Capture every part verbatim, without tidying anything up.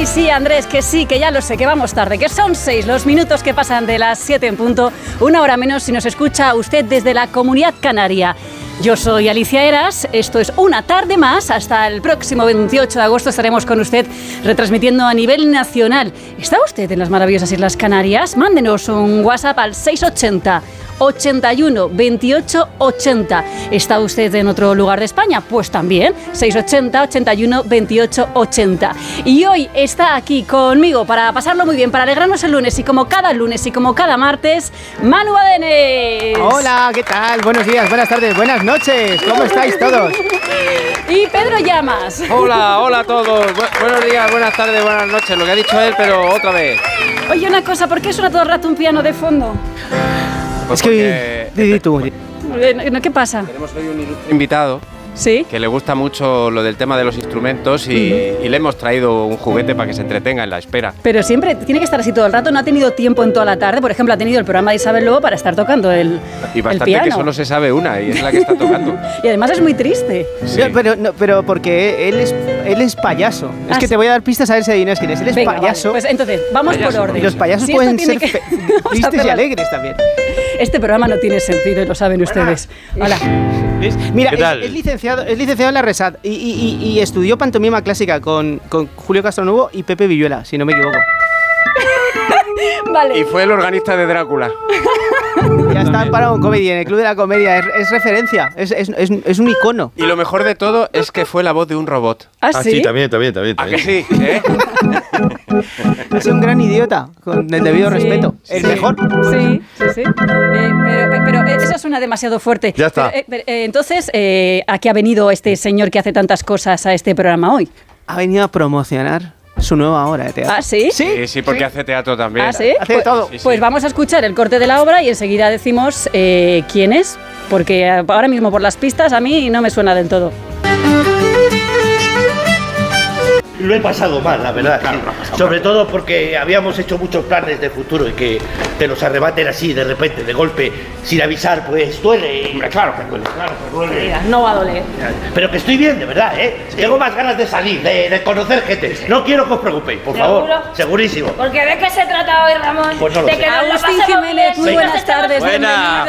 sí, Andrés, que sí, que ya lo sé, que vamos tarde, que son seis los minutos que pasan de las siete en punto, una hora menos si nos escucha usted desde la Comunidad Canaria. Yo soy Alicia Eras, esto es Una Tarde Más, hasta el próximo veintiocho de agosto estaremos con usted retransmitiendo a nivel nacional. ¿Está usted en las maravillosas Islas Canarias? Mándenos un WhatsApp al seis ochenta, ochenta y uno, veintiocho ochenta. ¿Está usted en otro lugar de España? Pues también, seis ochenta, ochenta y uno, veintiocho ochenta. Y hoy está aquí conmigo para pasarlo muy bien, para alegrarnos el lunes y como cada lunes y como cada martes, Manu Adenes. Hola, ¿qué tal? Buenos días, buenas tardes, buenas noches. ¿Cómo estáis todos? Y Pedro Llamas. Hola, hola a todos. Bu- buenos días, buenas tardes, buenas noches. Lo que ha dicho él, pero otra vez. Oye, una cosa, ¿por qué suena todo el rato un piano de fondo? Es que... Di tú. Eh, ¿Qué pasa? Tenemos hoy un ilustre invitado ¿Sí? que le gusta mucho lo del tema de los instrumentos y, y le hemos traído un juguete para que se entretenga en la espera. Pero siempre tiene que estar así todo el rato, no ha tenido tiempo en toda la tarde. Por ejemplo, ha tenido el programa de Isabel Lobo para estar tocando el, Y el bastante piano. que solo se sabe una y es la que está tocando. Y además es muy triste. Sí. No, pero, no, pero porque él es, él es payaso. Es Ah, que sí. te voy a dar pistas a ver si adivinas quién es. Él es Venga, payaso. vale, pues entonces, vamos Payaso. por orden. Y los payasos Si pueden esto ser tiene que- fe- Vamos a tristes y hacerla- alegres también. Este programa no tiene sentido y lo saben ustedes. Hola. ¿Ves? Mira, ¿Qué es, tal? es licenciado, es licenciado en la RESAD y, y- y- y estudió pantomima clásica con, con Julio Castronuevo y Pepe Villuela, si no me equivoco. Vale. Y fue el organista de Drácula. Ya está parado en comedia, en el Club de la Comedia. Es, es referencia, es, es, es, es un icono. Y lo mejor de todo es que fue la voz de un robot. ¿Ah, Ah, sí? sí, también, también, también. ¿A que también. sí? ¿Eh? Es un gran idiota, con el debido Sí, respeto. El sí, mejor. Sí, sí, sí. Eh, pero, pero eso suena demasiado fuerte. Ya está. Pero, eh, pero, eh, entonces, eh, ¿a qué ha venido este señor que hace tantas cosas a este programa hoy? Ha venido a promocionar su nueva obra de teatro. ¿Ah, sí? Sí, sí, porque hace teatro también. ¿Ah, sí? Hace Pues- todo. Sí, sí. Pues vamos a escuchar el corte de la obra y enseguida decimos eh, quién es, porque ahora mismo por las pistas a mí no me suena del todo. Lo he pasado mal, la verdad. Sí. Sobre todo porque habíamos hecho muchos planes de futuro y que te los arrebaten así de repente, de golpe, sin avisar, pues duele. Hombre, claro que duele, claro que duele. No va a doler. Pero que estoy bien, de verdad, ¿eh? Tengo más ganas de salir, de, de conocer gente. No quiero que os preocupéis, por favor. ¿Seguro? Segurísimo. Porque ¿de qué se trata hoy, Ramón? Pues no lo de sé. que nos lo Agustín pasemos Jiménez, muy bien, buenas nos estamos- tardes, Buena.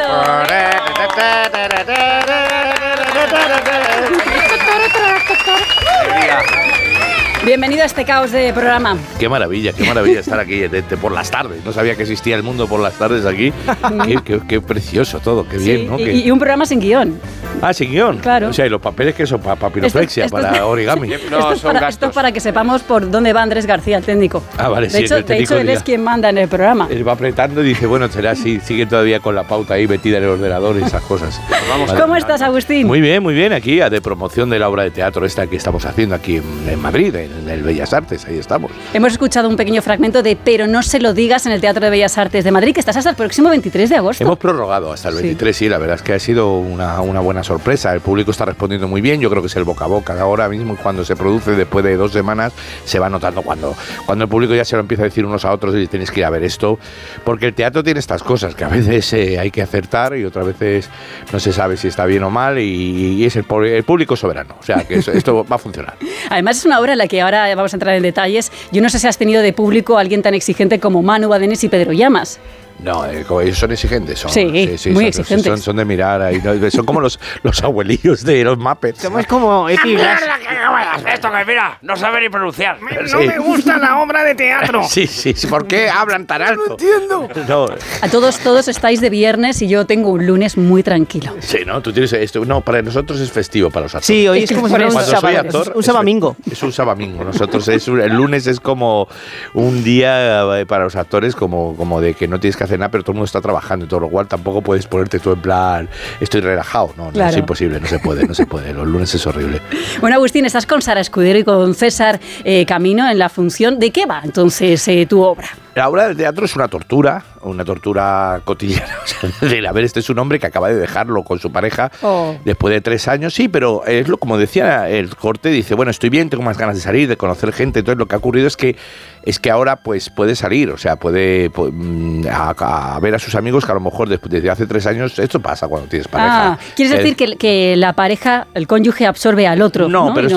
Bienvenido a este caos de programa. Qué maravilla, qué maravilla estar aquí de- de- por las tardes. No sabía que existía el mundo por las tardes aquí. qué, qué- qué precioso todo, qué bien, Sí, ¿no? y, Que- y un programa sin guión. Ah, sin guión. Claro. O sea, y los papeles que son para papiroflexia, Esto- esto para es- origami. No, esto, es son para, esto es gastos. para que sepamos por dónde va Andrés García, el técnico. Ah, vale, de sí, hecho, el de técnico hecho él diría. es quien manda en el programa. Él va apretando y dice, bueno, será así, sigue todavía con la pauta ahí metida en el ordenador y esas cosas. vamos Vale. ¿Cómo estás, Agustín? Muy bien, muy bien, aquí a de promoción de la obra de teatro esta que estamos haciendo aquí en, en Madrid, en el Bellas Artes, ahí estamos. Hemos escuchado un pequeño fragmento de Pero no se lo digas en el Teatro de Bellas Artes de Madrid, que estás hasta el próximo veintitrés de agosto. Hemos prorrogado hasta el Sí. veintitrés, sí. La verdad es que ha sido una, una buena sorpresa. El público está respondiendo muy bien. Yo creo que es el boca a boca. Ahora mismo, cuando se produce después de dos semanas, se va notando cuando, cuando el público ya se lo empieza a decir unos a otros y tenéis que ir a ver esto. Porque el teatro tiene estas cosas que a veces eh, hay que acertar y otras veces no se sabe si está bien o mal y, y es el, pu- el público soberano. O sea, que eso- esto va a funcionar. Además es una obra en la que ahora vamos a entrar en detalles. Yo no sé si has tenido de público a alguien tan exigente como Manu Adenes y Pedro Llamas. No, eh, como ellos son exigentes. Son, Sí, muy son, exigentes. Son, son de mirar ahí. ¿no? Son como los, los abuelillos de los Muppets. Somos como Epi Blas. Esto que mira, no sabe ni pronunciar. No me gusta la obra de teatro. Sí, sí, sí. ¿Por qué hablan tan alto? No entiendo. No, A todos, todos estáis de viernes y yo tengo un lunes muy tranquilo. sí, ¿no? Tú tienes esto. No, para nosotros es festivo, para los actores. Sí, hoy Es es que como si por fuera un eso- Cuando soy sábado. actor, Un sabamingo. Es, es un sabamingo. Nosotros es un- el lunes es como un día eh, para los actores como, como de que no tienes que hacer nada, pero todo el mundo está trabajando y todo lo cual tampoco puedes ponerte tú en plan estoy relajado. No, no, Claro. es imposible, no se puede, no se puede. Los lunes es horrible. Bueno, Agustín, estás con Sara Escudero y con César eh, Camino en la función. ¿De qué va entonces eh, tu obra? La obra del teatro es una tortura, una tortura cotidiana. O sea, de, a ver, este es un hombre que acaba de dejarlo con su pareja Oh. después de tres años. Sí, pero es lo como decía el corte, dice, bueno, estoy bien, tengo más ganas de salir, de conocer gente. Entonces lo que ha ocurrido es que es que ahora pues puede salir, o sea, puede pu- mm, a, a ver a sus amigos que a lo mejor desde, desde hace tres años esto pasa cuando tienes pareja. Ah, ¿quieres Eh, decir que, que la pareja, el cónyuge absorbe al otro? No, No, pero Y